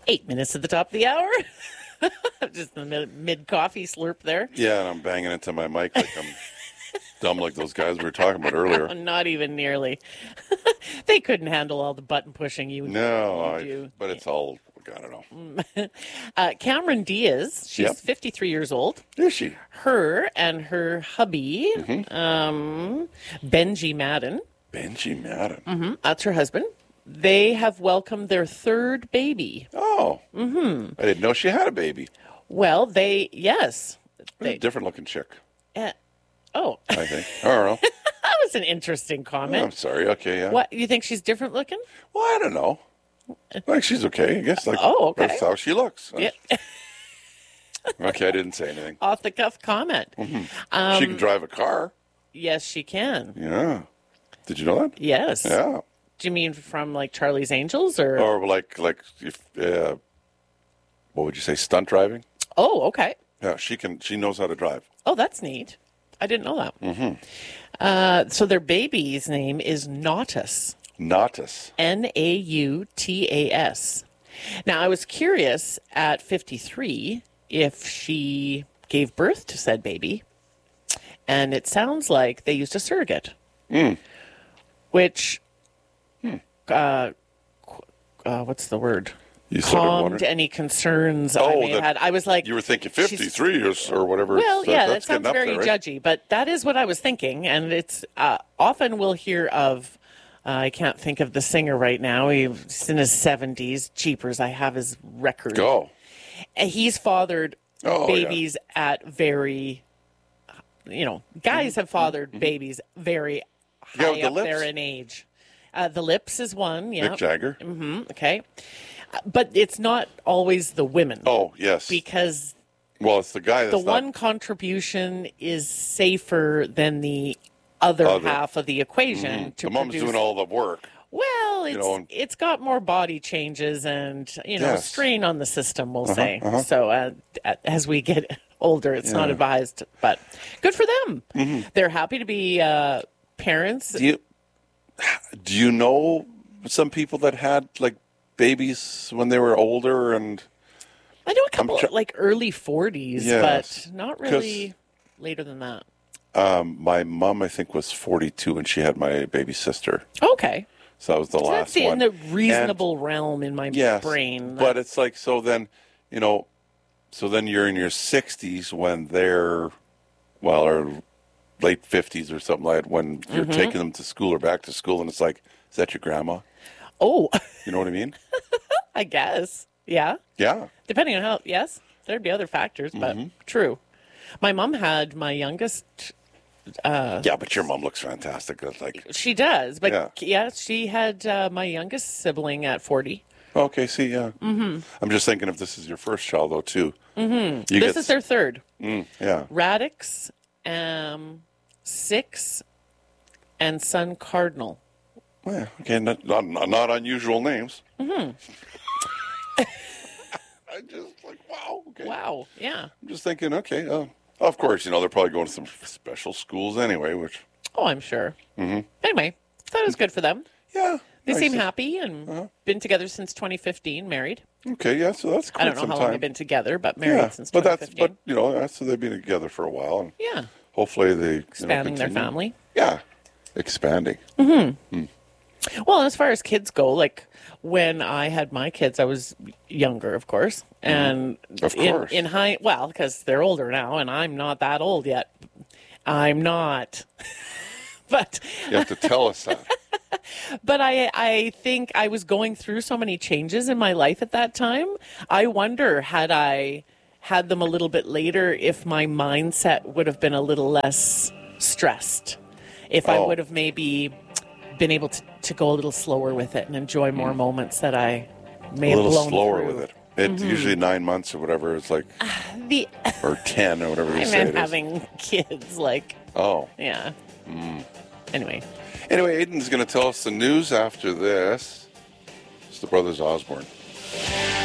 8 minutes at the top of the hour. Just the mid-coffee slurp there. Yeah, and I'm banging into my mic like I'm dumb like those guys we were talking about earlier. Not even nearly. They couldn't handle all the button pushing you. But it's all, I don't know. Cameron Diaz, she's 53 years old. Is she? Her and her hubby, Benji Madden. Benji Madden. That's her husband. They have welcomed their third baby. Oh. I didn't know she had a baby. Well, yes. A different looking chick. I think. I don't know. That was an interesting comment. I'm sorry. Okay, yeah. What, you think she's different looking? Well, I don't know. Like, she's okay, I guess. Like, okay. That's how she looks. Yeah. Okay, I didn't say anything. Off the cuff comment. She can drive a car. Yes, she can. Yeah. Did you know that? Yes. Yeah. Do you mean from like Charlie's Angels or? Or like if what would you say, stunt driving? Oh, okay. Yeah, she knows how to drive. Oh, that's neat. I didn't know that. So their baby's name is Nautus. Nautus. Nautas. Now, I was curious at 53 if she gave birth to said baby, and it sounds like they used a surrogate, which, what's the word? You sort of Calmed wondered? any concerns I may have had. I was like, you were thinking 53 or whatever. well, yeah, that that's sounds getting up very there, right? judgy, but that is what I was thinking. And it's often we'll hear of, I can't think of the singer right now. He's in his 70s. Jeepers, I have his record. Go. And he's fathered babies at very, guys have fathered babies very high up there in age. The Lips is one, yeah. Mick Jagger. Okay. But it's not always the women. Oh, yes. Because it's the guy that's the one contribution is safer than the other half of the equation. To the mom's doing all the work. Well, it's got more body changes and, strain on the system, we'll say. So as we get older, it's not advised. But good for them. They're happy to be parents. Do you know some people that had, like, babies when they were older? And I know a couple like early 40s, but not really later than that. My mom, I think, was 42 and she had my baby sister. Okay. So that was the last that's one. In the reasonable realm in my brain. But it's like, so then you're in your 60s when they're, or late 50s or something like that, when you're taking them to school or back to school, and it's like, is that your grandma? Oh. You know what I mean? I guess. Yeah. Yeah. Depending on yes, there'd be other factors, but true. My mom had my youngest. But your mom looks fantastic. Like she does, but she had my youngest sibling at 40. Okay, see, yeah. I'm just thinking if this is your first child, though, too. This is their third. Yeah. Radix, 6, and son Cardinal. Well, yeah, okay, not unusual names. I just like, wow. Okay. Wow, yeah. I'm just thinking, okay, of course, they're probably going to some special schools anyway, which... Oh, I'm sure. Anyway, thought it was good for them. Yeah. They seem happy and been together since 2015, married. Okay, yeah, so that's quite I don't know how long they've been together, but married since 2015. So they've been together for a while. And yeah. Hopefully they... Expanding their family. Yeah, expanding. Well, as far as kids go, like when I had my kids, I was younger, of course. And of course. Because they're older now, and I'm not that old yet. I'm not. But you have to tell us that. But I think I was going through so many changes in my life at that time. I wonder, had I had them a little bit later, if my mindset would have been a little less stressed. If I would have maybe been able to go a little slower with it and enjoy more moments that I may have blown through. A little slower with it. It's usually 9 months or whatever. It's like, or 10 or whatever you say it is. Having kids, like. Oh. Yeah. Anyway, Aiden's going to tell us the news after this. It's the Brothers Osborne.